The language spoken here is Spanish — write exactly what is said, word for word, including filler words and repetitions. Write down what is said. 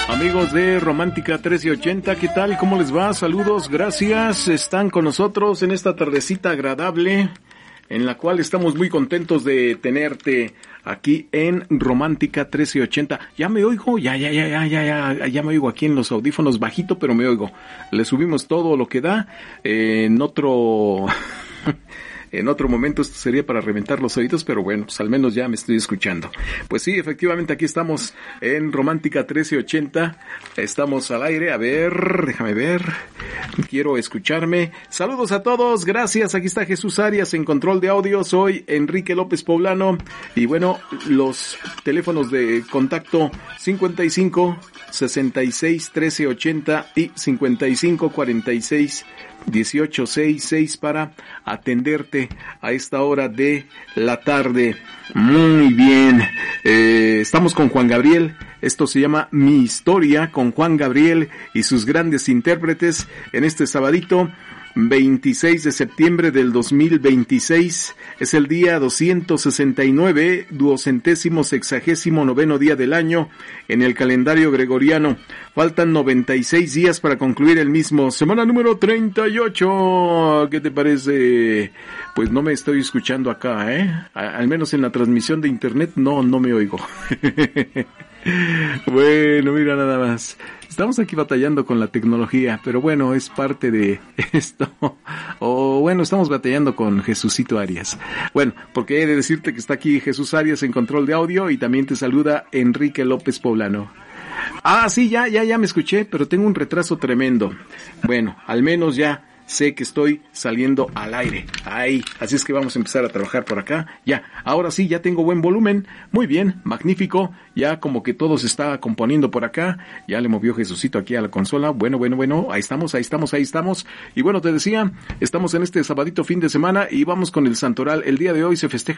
Amigos de Romántica trece ochenta, ¿qué tal? ¿Cómo les va? Saludos, gracias. Están con nosotros en esta tardecita agradable, en la cual estamos muy contentos de tenerte aquí en Romántica trece ochenta. ¿Ya me oigo? Ya, ya, ya, ya, ya, ya, ya me oigo aquí en los audífonos bajito, pero me oigo. Le subimos todo lo que da. Eh, en otro... En otro momento esto sería para reventar los oídos, pero bueno, pues al menos ya me estoy escuchando. Pues sí, efectivamente aquí estamos en Romántica trece ochenta, estamos al aire, a ver, déjame ver, quiero escucharme. Saludos a todos, gracias, aquí está Jesús Arias en control de audio, soy Enrique López Poblano, y bueno, los teléfonos de contacto cincuenta y cinco, sesenta y seis, trece ochenta y cincuenta y cinco, cuarenta y seis, dieciocho sesenta y seis para atenderte a esta hora de la tarde. Muy bien, eh, estamos con Juan Gabriel, esto se llama Mi Historia, con Juan Gabriel y sus grandes intérpretes en este sabadito veintiséis de septiembre del dos mil veintiséis, es el día doscientos sesenta y nueve, duocentésimo sexagésimo noveno día del año en el calendario gregoriano. Faltan noventa y seis días para concluir el mismo. Semana número treinta y ocho. ¿Qué te parece? Pues no me estoy escuchando acá, ¿eh? A- al menos en la transmisión de internet no, no me oigo. Bueno, mira nada más. Estamos aquí batallando con la tecnología, pero bueno, es parte de esto. O bueno, estamos batallando con Jesucito Arias. Bueno, porque he de decirte que está aquí Jesús Arias en control de audio y también te saluda Enrique López Poblano. Ah, sí, ya, ya, ya me escuché, pero tengo un retraso tremendo. Bueno, al menos ya sé que estoy saliendo al aire. Ahí, así es que vamos a empezar a trabajar por acá. Ya, ahora sí, ya tengo buen volumen. Muy bien, magnífico. Ya como que todo se está componiendo por acá. Ya le movió Jesucito aquí a la consola. Bueno, bueno, bueno, ahí estamos, ahí estamos, ahí estamos. Y bueno, te decía, estamos en este sabadito fin de semana y vamos con el santoral. El día de hoy se festeja